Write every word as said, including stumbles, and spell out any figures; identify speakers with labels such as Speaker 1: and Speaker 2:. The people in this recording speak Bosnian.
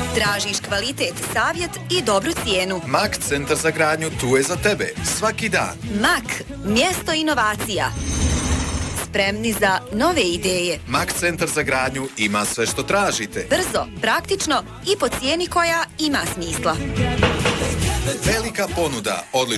Speaker 1: Tražiš kvalitet, savjet i dobru cijenu.
Speaker 2: Mak Centar za gradnju tu je za tebe. Svaki dan.
Speaker 1: Mak, mjesto inovacija. Spremni za nove ideje.
Speaker 2: Mak Centar za gradnju ima sve što tražite.
Speaker 1: Brzo, praktično i po cijeni koja ima smisla.
Speaker 2: Velika ponuda, odlična